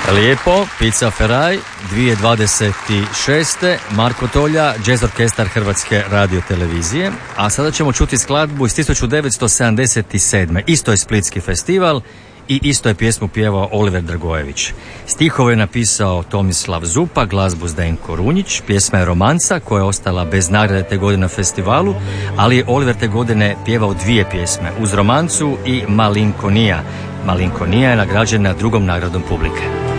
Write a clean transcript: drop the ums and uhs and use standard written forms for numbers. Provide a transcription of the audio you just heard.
Lijepo, Pizza Ferraj, 2026. Marko Tolja, jazz orkestar Hrvatske radiotelevizije. A sada ćemo čuti skladbu iz 1977. Isto je Splitski festival i isto je pjesmu pjevao Oliver Dragojević. Stihove je napisao Tomislav Zupa, glazbu Zdenko Runjić, pjesma je romanca koja je ostala bez nagrade te godine na festivalu, ali je Oliver te godine pjevao dvije pjesme, uz romancu i Malinkonija. Malinkonija je nagrađena drugom nagradom publike.